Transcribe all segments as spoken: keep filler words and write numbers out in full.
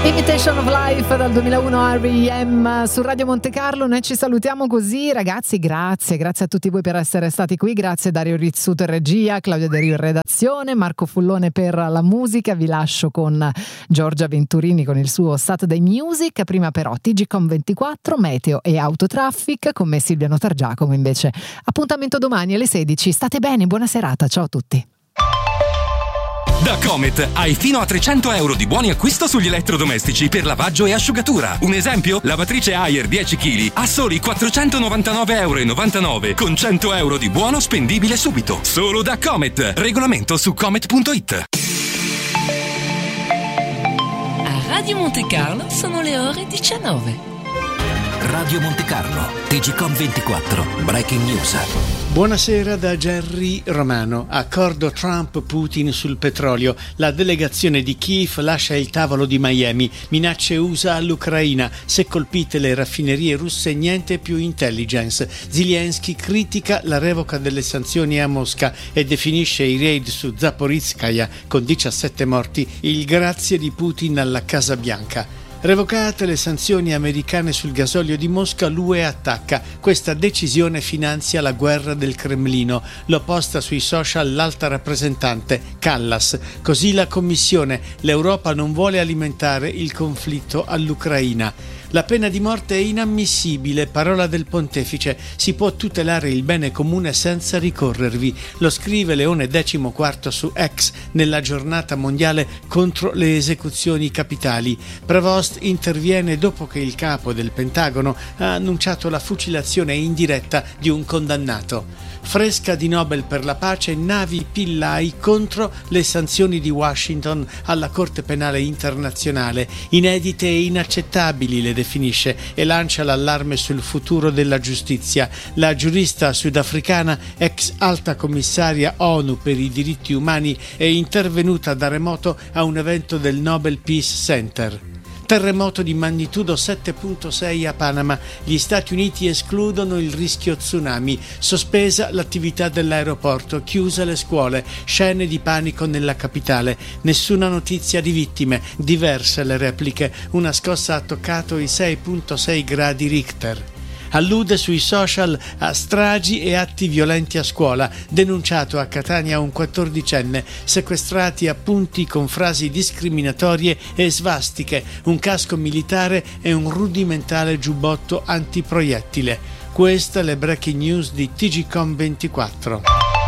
Imitation of Life dal duemilauno, R E M su Radio Monte Carlo. Noi ci salutiamo così, ragazzi. Grazie, grazie a tutti voi per essere stati qui. Grazie Dario Rizzuto in regia, Claudio De Rio in redazione, Marco Fullone per la musica. Vi lascio con Giorgia Venturini con il suo Saturday Music. Prima però T G Com ventiquattro, Meteo e Autotraffic con me Silvia Notargiacomo. Invece appuntamento domani alle sedici. State bene, buona serata, ciao a tutti. Da Comet hai fino a trecento euro di buoni acquisto sugli elettrodomestici per lavaggio e asciugatura. Un esempio? Lavatrice Haier dieci chili a soli quattrocentonovantanove euro e novantanove con cento euro di buono spendibile subito. Solo da Comet. Regolamento su comet punto it. A Radio Monte Carlo sono le ore diciannove. Radio Monte Carlo, T G Com ventiquattro, Breaking News. Buonasera da Gerry Romano. Accordo Trump-Putin sul petrolio. La delegazione di Kiev lascia il tavolo di Miami. Minacce U S A all'Ucraina. Se colpite le raffinerie russe, niente più intelligence. Zelensky critica la revoca delle sanzioni a Mosca e definisce i raid su Zaporizhzhia con diciassette morti il grazie di Putin alla Casa Bianca. Revocate le sanzioni americane sul gasolio di Mosca, l'U E attacca. Questa decisione finanzia la guerra del Cremlino. Lo posta sui social l'alta rappresentante Callas. Così la Commissione. L'Europa non vuole alimentare il conflitto all'Ucraina. La pena di morte è inammissibile, parola del pontefice. Si può tutelare il bene comune senza ricorrervi. Lo scrive Leone diciquattro su X nella giornata mondiale contro le esecuzioni capitali. Prevost interviene dopo che il capo del Pentagono ha annunciato la fucilazione indiretta di un condannato. Fresca di Nobel per la pace, Navi Pillai contro le sanzioni di Washington alla Corte Penale Internazionale. Inedite e inaccettabili le definisce e lancia l'allarme sul futuro della giustizia. La giurista sudafricana, ex alta commissaria ONU per i diritti umani, è intervenuta da remoto a un evento del Nobel Peace Center. Terremoto di magnitudo sette virgola sei a Panama. Gli Stati Uniti escludono il rischio tsunami. Sospesa l'attività dell'aeroporto, chiuse le scuole. Scene di panico nella capitale. Nessuna notizia di vittime. Diverse le repliche. Una scossa ha toccato i sei virgola sei gradi Richter. Allude sui social a stragi e atti violenti a scuola. Denunciato a Catania un quattordicenne. Sequestrati appunti con frasi discriminatorie e svastiche. Un casco militare e un rudimentale giubbotto antiproiettile. Queste le breaking news di T G Com ventiquattro.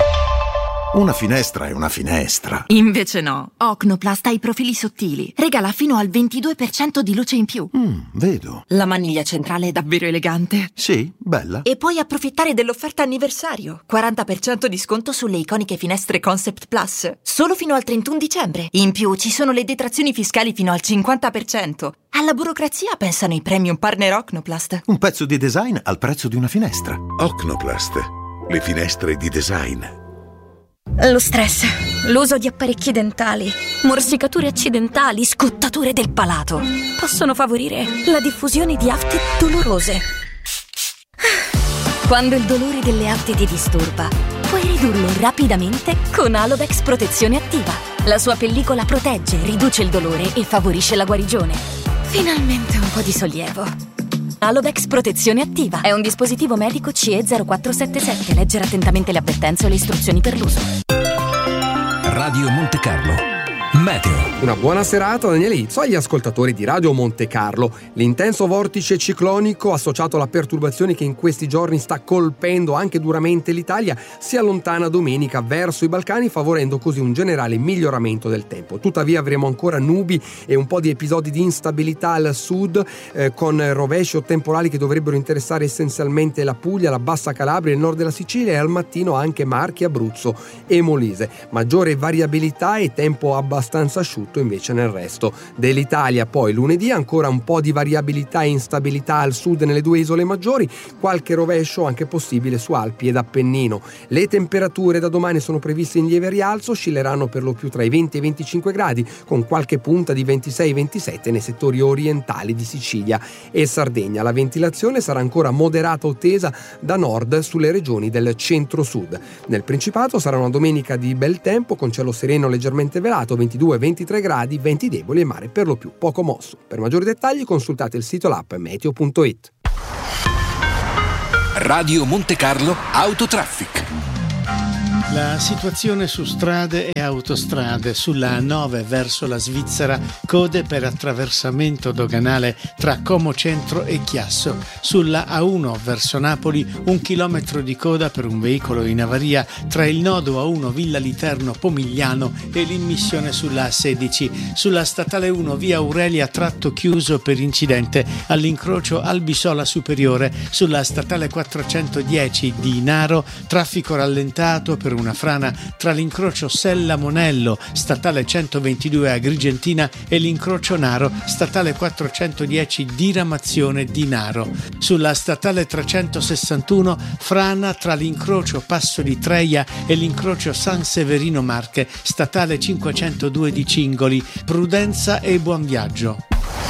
Una finestra è una finestra. Invece no. Ocnoplast ha i profili sottili. Regala fino al ventidue per cento di luce in più. Mm, vedo. La maniglia centrale è davvero elegante. Sì, bella. E puoi approfittare dell'offerta anniversario. quaranta per cento di sconto sulle iconiche finestre Concept Plus. Solo fino al trentuno dicembre. In più ci sono le detrazioni fiscali fino al cinquanta per cento. Alla burocrazia pensano i premium partner Ocnoplast. Un pezzo di design al prezzo di una finestra. Ocnoplast. Le finestre di design. Lo stress, l'uso di apparecchi dentali, morsicature accidentali, scottature del palato possono favorire la diffusione di afte dolorose. Quando il dolore delle afte ti disturba, puoi ridurlo rapidamente con Alovex Protezione Attiva. La sua pellicola protegge, riduce il dolore e favorisce la guarigione. Finalmente un po' di sollievo. Alovex Protezione Attiva è un dispositivo medico C E zero quattro sette sette. Leggere attentamente le avvertenze e le istruzioni per l'uso. Radio Monte Carlo. Meteo. Una buona serata Daniele Izzo agli ascoltatori di Radio Monte Carlo. L'intenso vortice ciclonico associato alla perturbazione che in questi giorni sta colpendo anche duramente l'Italia si allontana domenica verso i Balcani, favorendo così un generale miglioramento del tempo. Tuttavia avremo ancora nubi e un po' di episodi di instabilità al sud, eh, con rovesci o temporali che dovrebbero interessare essenzialmente la Puglia, la Bassa Calabria, il nord della Sicilia e al mattino anche Marche, Abruzzo e Molise. Maggiore variabilità e tempo abbastanza asciutto invece nel resto dell'Italia. Poi lunedì ancora un po' di variabilità e instabilità al sud nelle due isole maggiori, qualche rovescio anche possibile su Alpi ed Appennino. Le temperature da domani sono previste in lieve rialzo, oscilleranno per lo più tra i venti e i venticinque gradi, con qualche punta di ventisei ventisette nei settori orientali di Sicilia e Sardegna. La ventilazione sarà ancora moderata o tesa da nord sulle regioni del centro-sud. Nel Principato sarà una domenica di bel tempo con cielo sereno leggermente velato, ventidue ventitré gradi, venti deboli e mare per lo più poco mosso. Per maggiori dettagli consultate il sito l'app meteo punto it. Radio Monte Carlo Autotraffic. La situazione su strade e autostrade: sulla A nove verso la Svizzera, code per attraversamento doganale tra Como Centro e Chiasso. Sulla A uno verso Napoli, un chilometro di coda per un veicolo in avaria tra il nodo A uno Villa Literno Pomigliano e l'immissione sulla A sedici. Sulla statale uno via Aurelia, tratto chiuso per incidente all'incrocio Albisola Superiore. Sulla statale quattrocentodieci di Naro, traffico rallentato per una frana tra l'incrocio Sella Monello, statale centoventidue Agrigentina, e l'incrocio Naro, statale quattrocentodieci diramazione di Naro. Sulla statale trecentosessantuno, frana tra l'incrocio Passo di Treia e l'incrocio San Severino Marche, statale cinquecentodue di Cingoli. Prudenza e buon viaggio.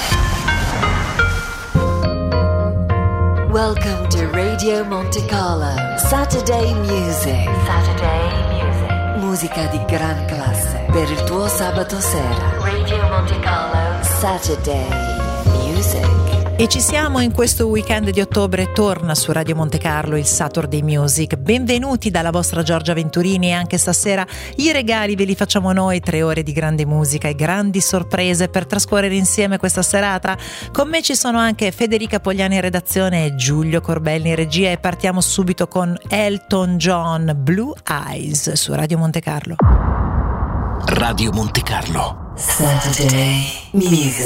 Welcome to Radio Monte Carlo Saturday Music. Saturday Music. Musica di gran classe per il tuo sabato sera. Radio Monte Carlo Saturday Music. E ci siamo in questo weekend di ottobre, torna su Radio Monte Carlo il Saturday Music. Benvenuti dalla vostra Giorgia Venturini, e anche stasera i regali ve li facciamo noi, tre ore di grande musica e grandi sorprese per trascorrere insieme questa serata. Con me ci sono anche Federica Pogliani in redazione e Giulio Corbelli in regia, e partiamo subito con Elton John, Blue Eyes su Radio Monte Carlo. Radio Monte Carlo Saturday Music.